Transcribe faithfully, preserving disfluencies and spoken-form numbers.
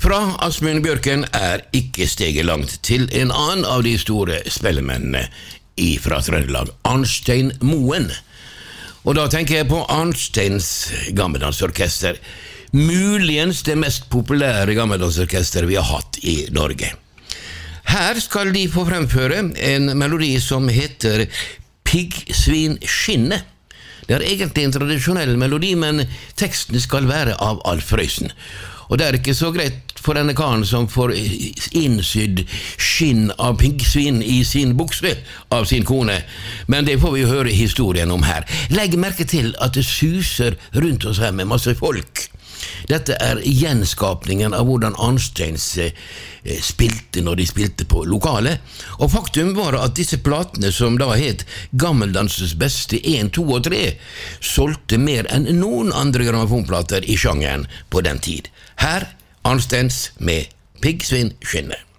Fra Asmund Bjørken er ikke steget langt til en annen av de store spellemennene fra Trøndelag, Arnstein Moen. Og da tenker jeg på Arnsteins gammeldansorkester, muligens det mest populære gammeldansorkester vi har hatt i Norge. Her skal de få fremføre en melodi som heter Piggsvin skinne. Det er egentlig en tradisjonell melodi, men teksten skal være av Alf Prøysen. Og det er ikke så greit for denne karen som får innsydd skinn av piggsvin i sin bukse av sin kone, men det får vi høre historien om her. Legg merke til at det suser rundt oss her med masse folk. Dette er gjenskapningen av hvordan Arnsteins spilte når de spilte på lokale, og faktum var at disse platene som da het Gammeldansens beste en, to og tre, solgte mer enn noen andre grammofonplater i sjangeren på den tid. Her Arnsteins med Piggsvin skinne.